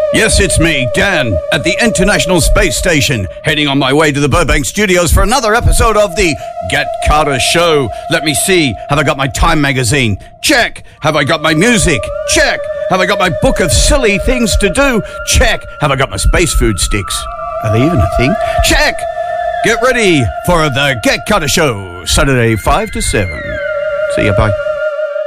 Yes, it's me, Dan, at the International Space Station, heading on my way to the Burbank Studios for another episode of the Get Carter Show. Let me see. Have I got my Time magazine? Check. Have I got my music? Check. Have I got my book of silly things to do? Check. Have I got my space food sticks? Are they even a thing? Check. Get ready for the Get Carter Show, Saturday 5 to 7. See ya, bye.